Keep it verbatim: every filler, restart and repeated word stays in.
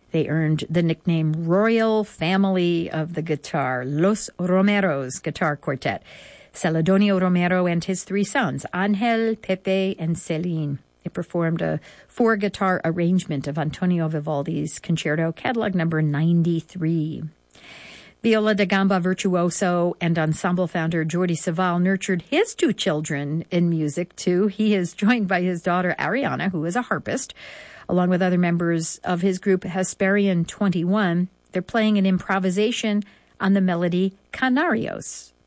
They earned the nickname Royal Family of the Guitar, Los Romeros Guitar Quartet. Celedonio Romero and his three sons, Angel, Pepe, and Celine. They performed a four-guitar arrangement of Antonio Vivaldi's Concerto, catalog number ninety-three. Viola da Gamba virtuoso and ensemble founder Jordi Savall nurtured his two children in music, too. He is joined by his daughter Ariana, who is a harpist, along with other members of his group Hesperian twenty-one. They're playing an improvisation on the melody Canarios.